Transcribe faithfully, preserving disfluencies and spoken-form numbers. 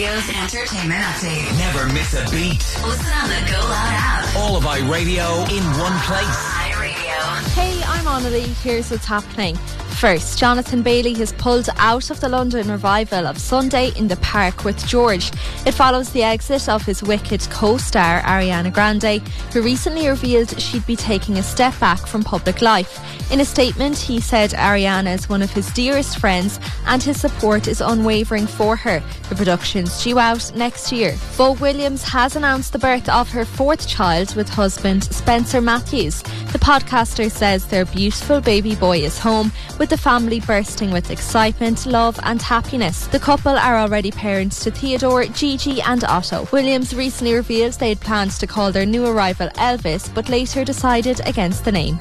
Entertainment update. Never miss a beat. Listen on the Go Loud app. All of iRadio in one place. iRadio. Hey, I'm Annalie. Here's what's happening. First, Jonathan Bailey has pulled out of the London revival of Sunday in the Park with George. It follows the exit of his Wicked co-star Ariana Grande, who recently revealed she'd be taking a step back from public life. In a statement, he said Ariana is one of his dearest friends and his support is unwavering for her. The production's due out next year. Bo Williams has announced the birth of her fourth child with husband Spencer Matthews. The podcaster says their beautiful baby boy is home, with the family bursting with excitement, love and happiness. The couple are already parents to Theodore, Gigi and Otto. Williams recently revealed they had plans to call their new arrival Elvis, but later decided against the name.